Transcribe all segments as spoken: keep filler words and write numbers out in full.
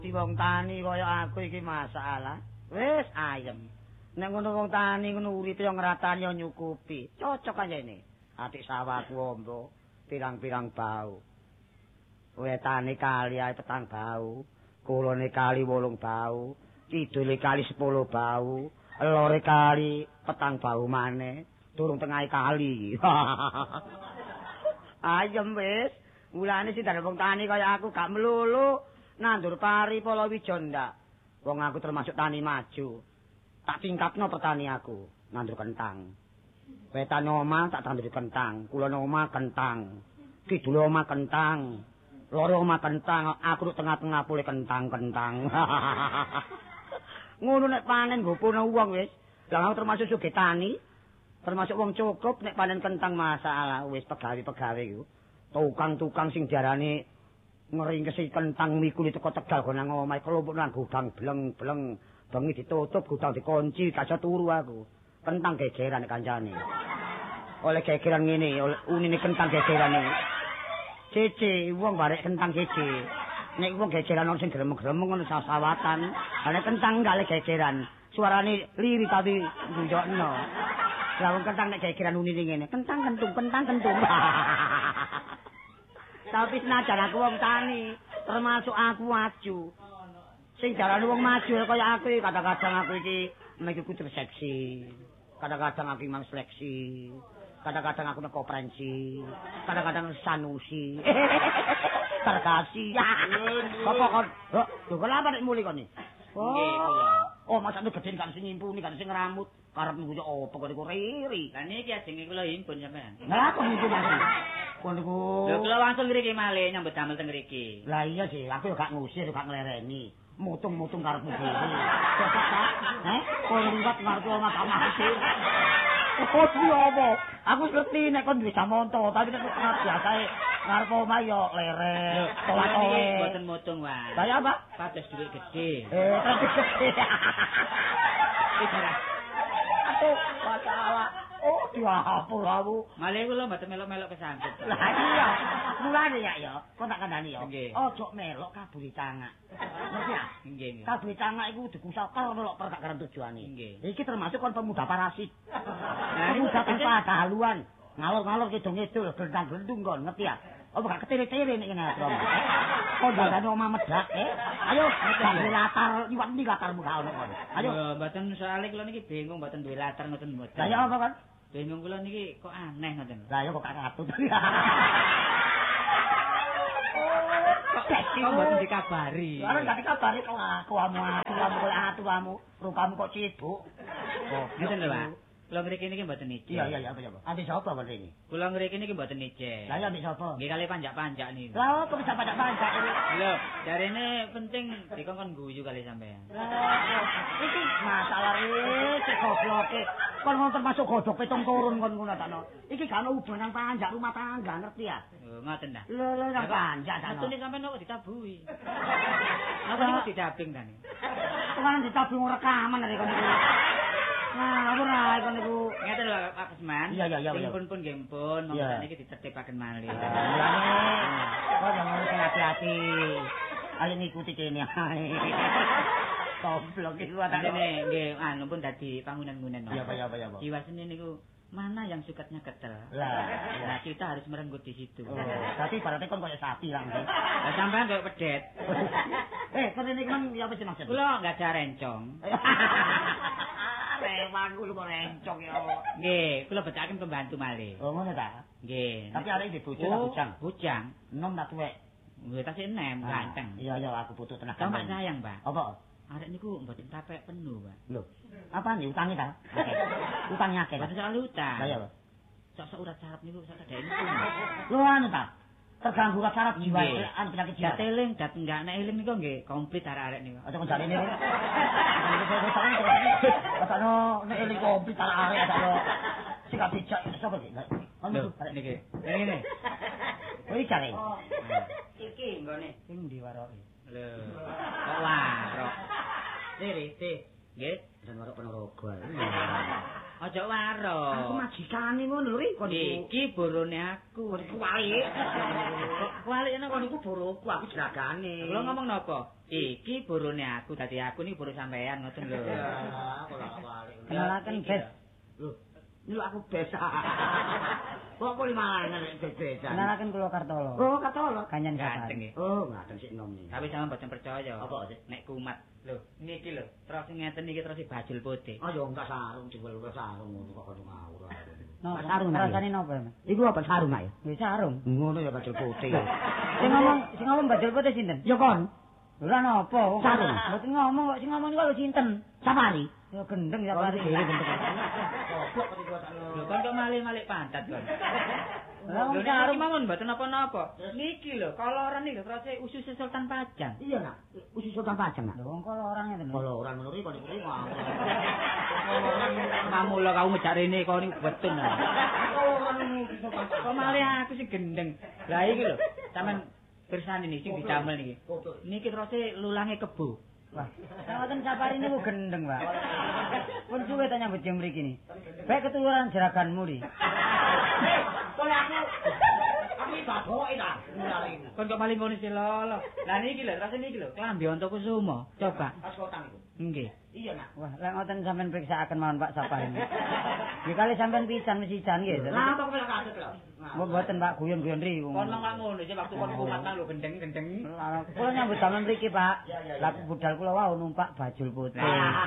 Di wong tani kaya aku iki masalah. Wis ayem. Nek ngono wong tani ngono uripe yo ngratani yo nyukupi. Cocok aja ini. Atik sawahku ombo pirang-pirang bau. Wetane kali ae petang bau. Kulone kali wolung bau. Kidule kali sepuluh bau. Lore kali petang bau maneh. Durung tengah kali. Ayem wis. Mulane sing dalem wong tani kaya aku gak melulu. Nandur pari palawija ndak. Wong aku termasuk tani maju. Tak tingkatno petani aku, nandur kentang. Wetan omah tak tandur kentang, kulon omah kentang. Kidul omah kentang. Loro omah kentang, aku tengah-tengah pule kentang-kentang. Ngono nek panen gopono wong wis. Lah aku termasuk sugih tani, termasuk wong cukup nek panen kentang masalah wis pegawe-pegawe iku. Tukang-tukang sing diarani ngeringkesi kentang mikul itu kok Tegal kok nang omahe kelompok nang gudang bleng-bleng bengi ditutup gudang dikunci gak turu aku kentang gegeran kancane oleh gegeran ngene oleh unine kentang gegeran iki cece wong barek kentang cece nek wong gegeran ono sing gremeng-gremeng ngono sawatan ana kentang gak le gegeran suarane liri tapi njokno lah wong kentang nek gegeran unine ngene kentang kentung kentang kentung tapi senajan aku wong tani, termasuk aku maju. Sing jarane wong maju kaya aku kadang-kadang aku iki mek kudu seksi. Kadang-kadang aku imam seleksi. Kadang-kadang aku nek koperensi. Kadang-kadang sanusi. Terkasih. Bapak kon, lho kenapa nek muli kon iki? Nggih, kula. Oh, masane gedhen kan sing nyimpuni kan sing ngeramut. Karepmu yo apa kok niku riri. Lah niki ajenge kula himpun sampean. Lah kok niku Mas? Kok niku. Lho kula langsung ngriki malih nyambut damel teng ngriki. Lah iya sih, aku yo gak ngusir, gak nglereni. Mutung-mutung karepmu dhewe. Cocok ta? Heh, kok liwat ngarep omah tak mati. Oh, iya apa? Aku ngerti nek kon duwe jamonto, tapi nek biasae ngarep omah yo leren. Tolak-tolak mboten mutung wae. Lah apa? Kados dhuwit gedhe. Eh, kados gedhe. Aduh, masalah. Oh, diapur aku. Malih kula mboten melok-melok kesambet. Lah iya. Mulane ya ya, kok tak kandhani ya. Ojo melok kaburi cangak. Ngerti ya? Nggih, nggih. Kaburi cangak iku dikusal karo melok perkak karo tujuane. Iki termasuk kon pemuda parasit. Pemuda tanpa ada haluan. Ngalor-ngalor kidung-kidul, gendang-gendung kon, ngerti ya? Apa gak ketiri-tiri nek ngene to. Kok dandane omah medak, eh? Ayo, nek latar, liwat ndi latarmu gak ono kon. Ayo. Lho, mboten soalé kula niki bingung mboten duwe latar ngoten mboten. Lah ya apa kon? Bingung kula niki kok aneh ngoten. Lah ya kok gak katut. Kok mboten dikabari. Lah gak dikabari kok akuamu, akuamu kok atuamu, rupamu kok cibuk. Oh, ngeten lho, Pak. Kula ngriki niki mboten ije. Iya iya iya apa ya, Pak? Ambek sapa kon rene? Kula ngriki niki mboten ije. Lah ya ambek sapa? Nggih kali panjak-panjak niku. Lah kok bisa panjak-panjak iki? Lho, jarene penting dikongkon guyu kali sampean. Lah iki masalah iki gobloke. Kon ngono termasuk godhog petong turun kon ngono takno. Iki gak ono hubungan panjak rumah tangga, ngerti ya? Oh, ngoten ta. Lho lho nang panjak takno. Atune sampean kok ditabuhi. Apa niku didabing ta niku? Kan ditabung rekaman arek kon niku. Nah, ora kon niku. Ngeten lho Pak Kusman. Iya iya iya. Pun pun nggih pun, monggo niki ditertibaken malih. Mulane kok jangan hati-hati. Ayo ngikuti kene ae. Goblok iki watane nggih anu pun dadi pangunan-ngunan. Iya apa ya apa ya. Jiwasene niku mana yang sukatnya ketel. Lah, nah kita harus merenggut di situ. Oh, tapi ibaratnya kon koyo sapi lah. Lah sampean koyo pedet. Eh, kon ini kan ya apa sih maksud? Kula enggak ada rencong. Rewan kula kok rencong ya. Nggih, kula becaken pembantu malih. Oh, ngono ta? Nggih. Tapi arek iki bojo ta bujang? Bujang. Enom ta tuwek? Nggih, tasih enem, ganteng. Iya iya aku butuh tenaga. Sampe sayang, Pak. Apa? Arek niku mboten tapek penuh, Pak. Lho, apa nih utange ta? Akeh. Utangnya akeh. Mboten soal utang. Lah ya, Pak. Sok-sok urat saraf niku sak kadene pun. Lho anu ta? Terganggu urat saraf jiwa, anu penyakit jiwa. Teling, dat enggak nek eling niku nggih komplit arek-arek niku. Aja kok jarene niku. Katano nek eling komplit arek-arek atano sikap bijak sapa iki? Anu arek niki. Ngene. Oh iki jare. Iki nggone sing diwaroki. Lho, kok warok. Tiri, ti. Nggih, jan warok Ponorogo. Aja warung. Aku majikane ngono lho, kon iki borone aku. Kuwalik. Kuwalik ana kon iku boroku, aku jeragane. Lho ngomong napa? Iki borone aku, dadi aku niki boro sampean ngoten lho. Kenalaken bes. Lho, niku aku bes. Kok kok limangan nek bes. Kenalaken kula Kartolo. Oh, Kartolo. Kanyan Sapari. Oh, ngaten sik nom. Tapi sampean boten percaya. Apa sih? Nek kumat. Lho, niki lho, terus ngeten iki terus bajul putih. Oh, ya enggak sarung diwel sarung ngono kok kono ngawur. No, sarung rasane napa, Mas? Iku apa sarung, Mak? Ya sarung. Ngono ya bajul putih. Sing ngomong, sing ngomong bajul putih sinten? Ya kon. Ora napa, sarung. Mboten ngomong kok sing ngomong niku lho sinten? Sapari. Ya gendeng Sapari. Dhewe gendeng. Lho kon kok malih-malih pantat kon. Lah wong sarung mawon mboten napa-napa. Niki lho, koloran iki lho terus usus Sultan Pajang. Iya, Nak. Usus Sultan Pajang, Nak. Lho wong koloran ngeten. Koloran ngono iki kok iki ngawur. Mamula kau ngejak rene kau niku betun. Kok malih aku sing gendeng. Lah iki lho, sampean pirsani niki sing dicamel niki. Niki terus lulange kebo. Wah, sawaten Sapari niku gendeng, Pak. Pun suwe ta nyambut jam mriki ni. Baik ketuluran jeraganmu li. Kole aku aku baboke ta. Kon kok malih ngono sih lho. Lah niki lho, terus niki lho, klambi Antakusuma. Coba. Pas kotang iku. Nggih. Iya, Nak. Wah, lek ngoten sampean periksaaken mawon Pak Sapari. Nggih kali sampean pisan mesisan nggih. Lah kok kaya kaget lho. Mboten Pak guyon-guyon riku. Kon nang ngono sih waktu kon kumat nang lho gendeng-gendeng. Kula nyambut damel mriki, Pak. Lah budal kula wau numpak bajul putih.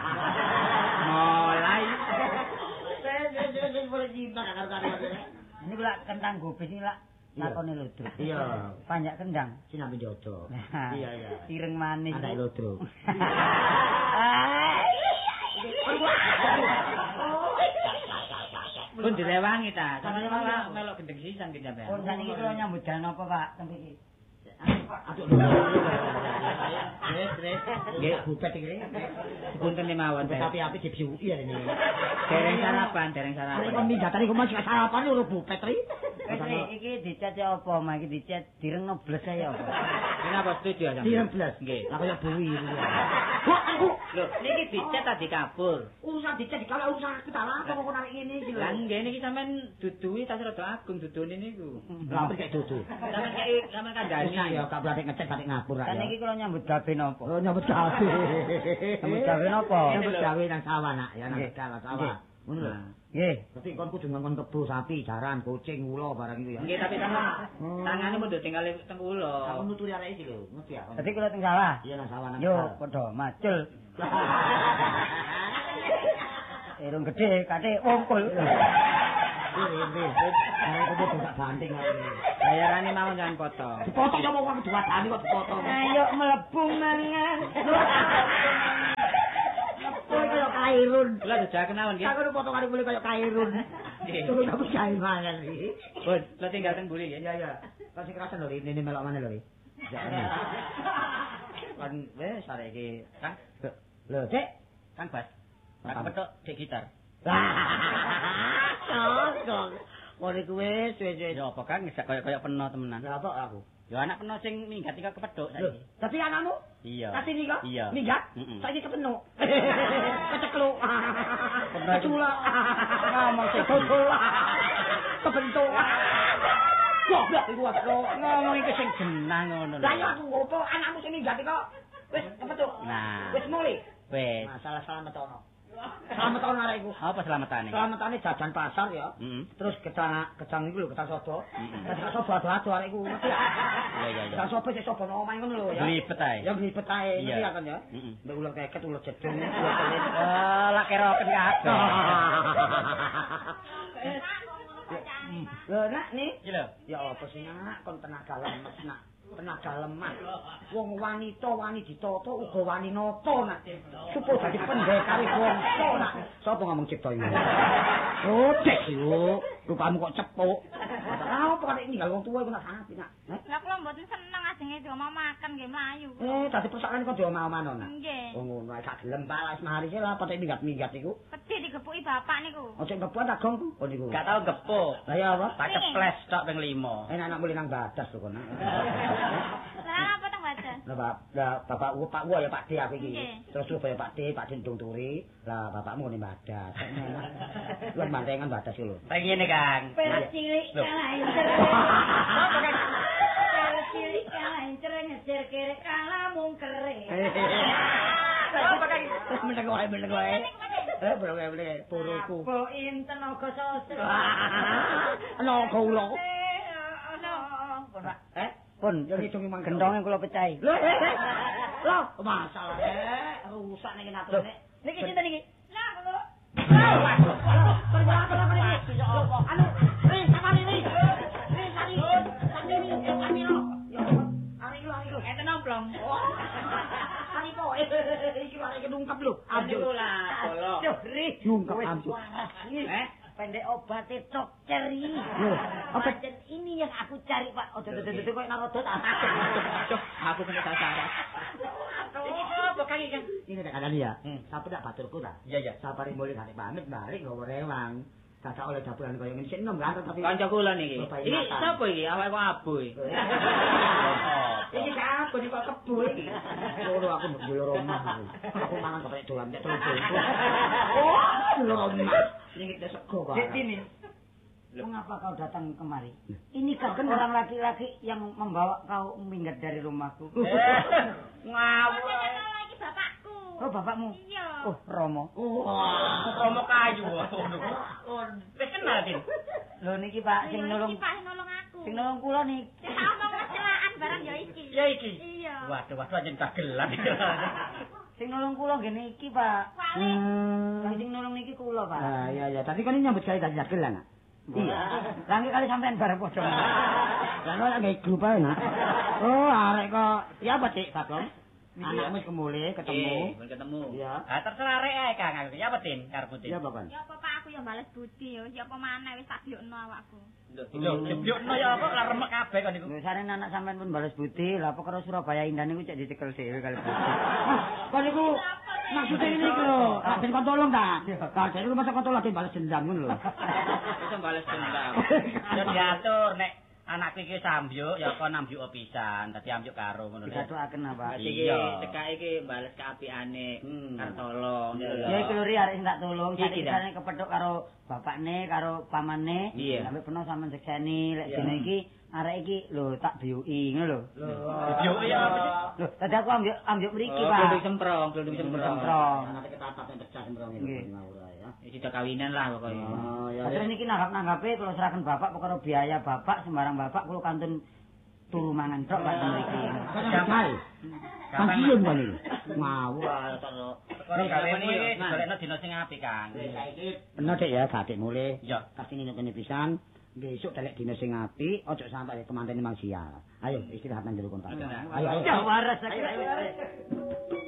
Mulai. Wes boleh cinta karo-karo. Ini kula kentang gobis ini lak lakone ludruk. Iya. Panjak kendang. Sinambi jodo. Iya, iya. Ireng manis. Anak ludruk. Pun direwangi ta. Sampeyan malah melok gendeng sisan ki sampeyan. Pun saniki kula nyambut dalan apa, Pak? Teng iki. Aduh. Wes, wes. Nggih, bupet iki. Punten mawon. Tapi api dibiuki ya ini. Dereng sarapan, dereng sarapan. Nek kon minggatane kok masih sarapan lho bupet ri. Wes iki dicat ya apa, Mak? Iki dicat direng nobles ya apa? Kenapa setuju sampeyan? Direng blas. Nggih. Lah kaya buwi iki. Lho, niki dicat ta dikabur? Urusan dicat dikala urusan aku ta lah kok narik ngene iki lho. Lah nggih niki sampean duduhi tas rada agung dudune niku. Lah apa kaya dudu. Sampeyan kaya sampeyan kandhani. Ya gak berarti ngecek balik ngapur Kan iki kula nyambut gawe napa? Oh nyambut gawe. Nyambut gawe napa? Nyambut gawe nang sawah nak, ya nang dalan sawah. Ngono lho. Nggih. Tapi kon kudu ngongkon kebo sapi, jaran, kucing, ula barang itu ya. Nggih, tapi sampean tangane mun tinggal teng kula. Aku nuturi arek iki lho, ngerti ya. Dadi kula teng sawah. Iya nang sawah nang. Yo padha macul. Irung gedhe kate wongkul. Wis wis. Arek kudu gak banting aku. Bayarane mawon jangan potong. Dipotong ya wong dua tani kok dipotong. Ayo mlebu mangan. Kowe kaya kairun. Lah dijak kenawan nggih. Aku potongane kuwi kaya kairun. Turun aku gawe mangan iki. Bun, lo tinggal teng buri ya. Iya iya. Kasih kerasan lho ini melok mana lho. Kan wis arek iki, Kang. Lho, Cek, Kang Bas. Ora kepethuk dek gitar. Lah. Kok. Mone kuwi wis-wis. Ya apa Kang, sak kaya-kaya peno temenan. Lah apa aku? Ya anak peno sing minggat iki kepethuk Lho, saiki. tapi anakmu? Iya. Kasih nih kok? Iya. Minggat? Heeh. Saiki kepenuh. Kecekluk. Pernah Keculak. Ngomong sing dodol. Kebentuk. Goblok iku aku. Ngomong iki sing jenang ngono lho. Lah ya aku ngopo anakmu sing minggat kok wis kepetuk. Nah. Wis mulih. Wis. Masalah selamat ono. Selamat ono arek iku. Apa selamatane? Selamatane jajan pasar ya. Heeh. Terus kecang kecang iku lho, kecang sodo. Heeh. Kecang sodo ado-ado arek iku. Iya iya iya. Kecang sodo sik sodo nang omahe ngono lho ya. Blibet ae. Ya blibet ae Iya. iki kan ya. Heeh. Mbek ular keket, ular jedung, ular kelit. Eh, lak keroken kabeh. Lho nak nih. Iki lho. Ya apa sih nak kon tenaga lemes nak. Tenaga lemah. Wong wanita wani ditata uga wani nata nak. Supaya dadi pendekare bangsa nak. Sapa ngomong cipta iki? Oh, cek yo. Rupamu kok cepuk. Ah, apa kok ninggal wong tuwa iku nak sangat nak. Lah kula mboten seneng ajenge diomah makan nggih mlayu. Eh, dadi persoalan kok diomah-omahno nak. Nggih. Oh ngono ae gak gelem balas mahari sih lah patek minggat-minggat iku. Pedhi digepuki bapak niku. Ojo ngebuat agongku. Oh niku. Gak tau gepuk. Lah ya apa? Tak ceples tok ping lima. Enak anak mulih nang badas lho kon. Lah apa teng badan? Lah bapak Pak Wo ya Pak D aku iki. Terus supaya Pak D, Pak D ndung turi. Lah bapakmu ngene badas. Luwih mantengan badas lho. Ngene Kang. Cilik kalah cilik kalah cereng ngejer kere kalah mung kere. Terus meneng wae meneng wae. Eh bro wae puruku. Po inten naga sosro. Naga ulo. Eh, pun yo ngitung mang gendonge kula pecahi. Lho, masalah eh rusak ning aturane. Niki sinten niki? Lah, kula. Anu, ring samane ring. Ring sari. Sari ring sari lo. Ari lo ari lo. Enten nomplong. Sari po. Iki wae kedungkep lho. Aduh lah, tolong. Duh, ri. Dungkep amjuk. Eh, pendek obatnya cokceri. Apa ini yang aku cari, Pak. Oh, tuh tuh tuh kok narodot. Aku kena sasaran. Iki apa kang iki? Ini tak kadani ya. Sapa tak baturku ta? Iya, iya. Sapare mulih gak pamit balik nggawa rewang. Kakak oleh dapuran koyo ngene sik enom kan tapi Kanca kula niki. Iki sapa iki? Awake kok abu iki. Iki apa iki kok kebo iki? Loro aku mbok yo omah aku. Aku mangan kepek dolan tek terus. Oh, loro omah. Iki tes sego kok. Ini. Mengapa kau datang kemari? Ini kan orang laki-laki yang membawa kau minggat dari rumahku. Ngawur. Lagi bapakku. Oh, bapakmu? Iya. Oh, Romo. Wah, Romo kayu. Oh, wis kenal, Din. Lho niki Pak sing nolong Iki Pak nolong aku. sing nolong kula nih. Sing omong kecelakaan barang ya iki. Ya iki. Iya. Waduh, waduh anjen dagelan. Sing nolong kula nggih niki, Pak. Hmm. Sing nolong niki kula, Pak. Ah iya iya, tapi kan ini nyambut gawe tadi dagelan. Iya. Langit kali sampean bareng padha. Lah kok nggak grup ae nak. Oh, arek kok. Ya apa, Dik, Bagong? Anakmu wis kemulih ketemu. Iya, ketemu. Iya. Ah terserah rek ae Kang. Ya apa, Din? Karepmu, Din? Iya, Bapak. Ya apa Pak aku ya bales budi ya. Ya apa maneh wis tak biokno awakku. Lho, jebyokno ya apa lah remek kabeh kon niku. Lho sareng anak sampean pun balas budi, lha apa karo Surabaya Indah niku cek dicekel dhewe kali budi. Kok niku maksudnya ini lho, tak ben kon tolong ta? Tak jadi lu masa kon tolong balas dendam ngono lho. Iso bales dendam. Ya diatur nek anakku iki sambyuk ya kon ambyuk pisan, dadi ambyuk karo ngono lho. Dikatuaken apa? Iki cekak iki bales keapiane karo tolong. Ya iki lho ri arek sing tak tolong, Iki, sakjane kepethuk karo bapakne, karo pamane. Iya. Sampai pernah sampean sekseni, lek dene iki arek iki lho tak biuki ngono lho. Biuki ya apa sih? Lho, tadi aku ambyuk ambyuk mriki, Oh, Pak. Glundung semprong, glundung semprong. Semprong. Nanti ketatat yang pecah semprong Nggih. itu ngawur ya. Iki sudah kawinan lah pokoknya. Oh, ya. Terus niki nanggap-nanggape kula serahkan bapak perkara biaya bapak sembarang bapak kula kantun turu mangan tok Pak mriki. Kapan? Pensiun kan iki. Ngawur. Perkara gawemu iki digolekno dina sing apik, Kang. Bener Dik ya, Badik mulih. Iya. Kasih nginep kene pisan. Besok telek dina sing apik, ojo sampai kemantene mang sial. Ayo istirahat nang jero kontak. Ayo ayo. Ya waras.